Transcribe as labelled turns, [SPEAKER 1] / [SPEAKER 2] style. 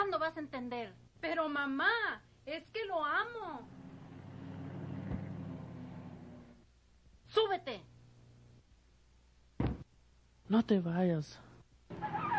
[SPEAKER 1] ¿Cuándo vas a entender?
[SPEAKER 2] Pero mamá, es que lo amo.
[SPEAKER 1] ¡Súbete!
[SPEAKER 3] No te vayas.